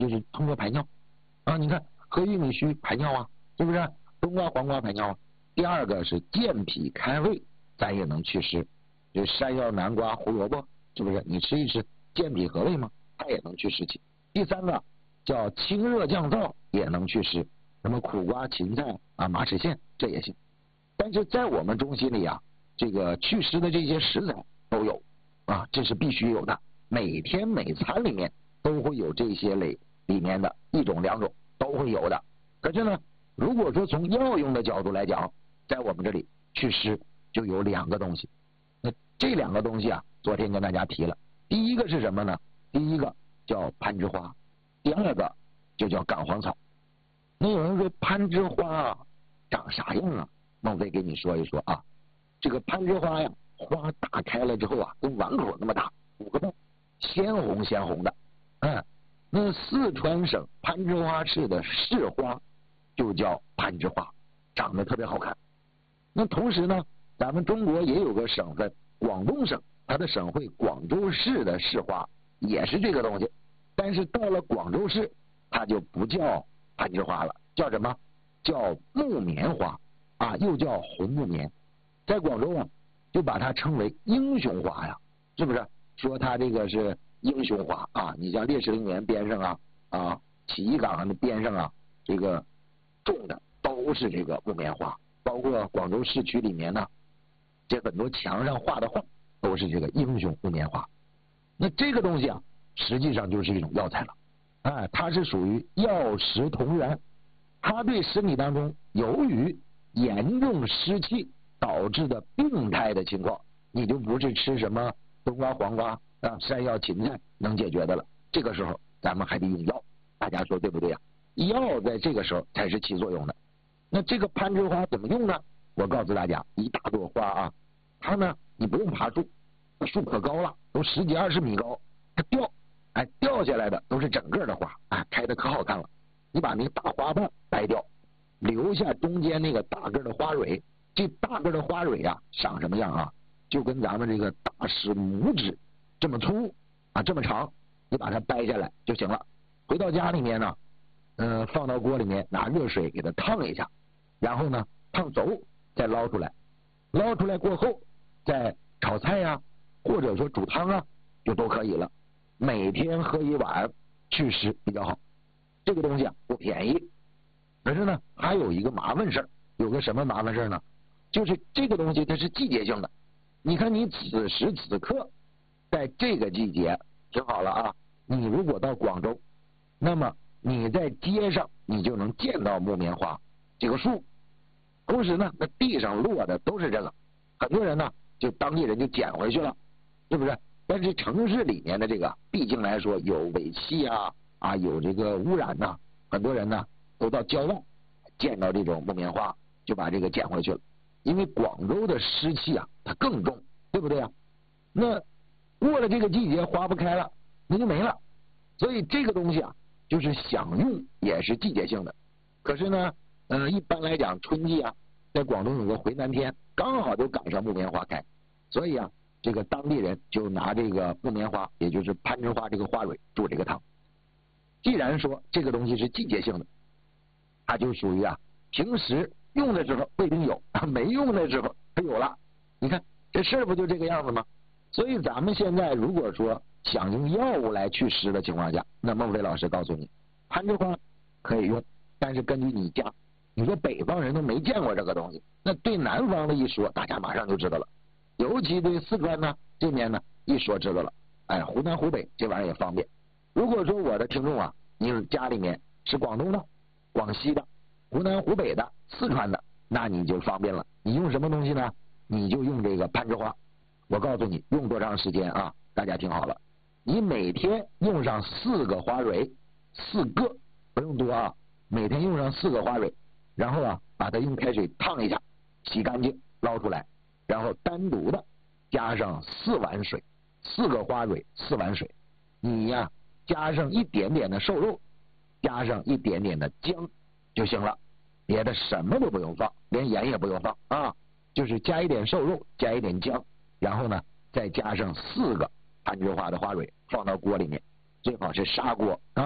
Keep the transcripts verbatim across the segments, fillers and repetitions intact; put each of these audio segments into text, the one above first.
就是通过排尿啊。你看喝玉米须排尿啊，是不是？冬瓜黄瓜排尿啊。第二个是健脾开胃，咱也能祛湿，就山药南瓜胡萝卜，是不是？你吃一吃健脾和胃嘛，它也能去湿气。第三个叫清热降燥，也能祛湿，什么苦瓜芹菜啊马齿苋这也行。但是在我们中心里啊，这个祛湿的这些食材都有啊，这是必须有的，每天每餐里面都会有这些类里面的一种两种都会有的。可是呢，如果说从药用的角度来讲，在我们这里祛湿就有两个东西。那这两个东西啊，昨天跟大家提了，第一个是什么呢？第一个叫攀枝花，第二个就叫干黄草。那有人说攀枝花啊长啥样啊？孟非给你说一说啊。这个攀枝花呀，花打开了之后啊，跟碗口那么大，五个瓣，鲜红鲜红的。嗯，那四川省攀枝花市的市花就叫攀枝花，长得特别好看。那同时呢，咱们中国也有个省份，广东省，它的省会广州市的市花也是这个东西，但是到了广州市，它就不叫攀枝花了，叫什么？叫木棉花啊，又叫红木棉。在广州啊，就把它称为英雄花呀，是不是？说它这个是英雄花啊，你像烈士陵园边上啊啊，起义岗的边上啊，这个种的都是这个木棉花。包括广州市区里面呢，这很多墙上画的画都是这个英雄木棉花。那这个东西啊，实际上就是一种药材了，哎，它是属于药食同源，它对身体当中由于严重湿气导致的病态的情况，你就不是吃什么冬瓜黄瓜啊山药芹菜能解决的了，这个时候咱们还得用药，大家说对不对啊？药在这个时候才是起作用的。那这个攀枝花怎么用呢？我告诉大家，一大朵花啊，它呢你不用爬树，那树可高了，都十几二十米高，它掉，哎，掉下来的都是整个的花，哎，开的可好看了。你把那个大花瓣掰掉，留下中间那个大个的花蕊，这大个的花蕊啊，长什么样啊？就跟咱们这个大拇拇指这么粗啊，这么长，你把它掰下来就行了。回到家里面呢，嗯、呃，放到锅里面，拿热水给它烫一下。然后呢，烫熟再捞出来，捞出来过后再炒菜呀、啊，或者说煮汤啊，就都可以了。每天喝一碗，祛湿比较好。这个东西啊不便宜，可是呢还有一个麻烦事儿，有个什么麻烦事儿呢？就是这个东西它是季节性的。你看你此时此刻在这个季节，听好了啊，你如果到广州，那么你在街上你就能见到木棉花这个树。同时呢，那地上落的都是这个，很多人呢就当地人就捡回去了，是不是？但是城市里面的这个，毕竟来说有尾气啊啊，有这个污染呐、啊，很多人呢都到郊外见到这种木棉花，就把这个捡回去了。因为广州的湿气啊，它更重，对不对啊？那过了这个季节，花不开了，那就没了。所以这个东西啊，就是想用也是季节性的。可是呢，呃，一般来讲，春季啊，在广东有个回南天，刚好就赶上木棉花开，所以啊，这个当地人就拿这个木棉花，也就是攀枝花这个花蕊煮这个汤。既然说这个东西是季节性的，它就属于啊，平时用的时候不一定有，没用的时候它有了。你看这事儿不就这个样子吗？所以咱们现在如果说想用药物来祛湿的情况下，那孟非老师告诉你，攀枝花可以用，但是根据你家，你说北方人都没见过这个东西，那对南方的一说，大家马上就知道了。尤其对四川呢这边呢一说知道了，哎，湖南湖北这玩意儿也方便。如果说我的听众啊，你家里面是广东的、广西的、湖南湖北的、四川的，那你就方便了。你用什么东西呢？你就用这个攀枝花。我告诉你用多长时间啊？大家听好了，你每天用上四个花蕊，四个不用多啊，每天用上四个花蕊，然后啊把它用开水烫一下，洗干净捞出来，然后单独的加上四碗水，四个花蕊四碗水，你呀加上一点点的瘦肉，加上一点点的姜就行了，别的什么都不用放，连盐也不用放啊，就是加一点瘦肉，加一点姜，然后呢再加上四个攀枝花的花蕊放到锅里面，最好是砂锅啊，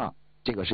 这个是